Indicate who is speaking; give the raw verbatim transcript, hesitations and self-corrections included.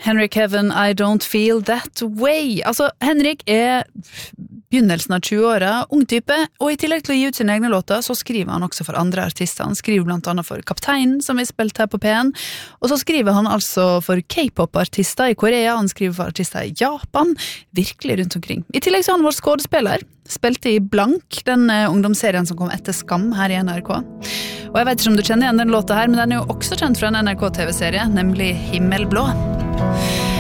Speaker 1: Henrik Heaven, I don't feel that way. Altså, Henrik er begynnelsen av tjue-åra, ung type, og i tillegg til å gi ut sine egne låter, så skriver han også for andre artister. Han skriver blant annet for Kapteinen, som vi spilte her på P N, og så skriver han altså for K-pop-artister i Korea, han skriver for artister i Japan, virkelig rundt omkring. I tillegg så har han vært skådespiller, spilte i Blank, den ungdomsserien som kom etter Skam her i N R K. Og jeg vet ikke om du kjenner igjen den låta her, men den er jo også kjent fra en N R K-T V-serie, nemlig Himmelblå.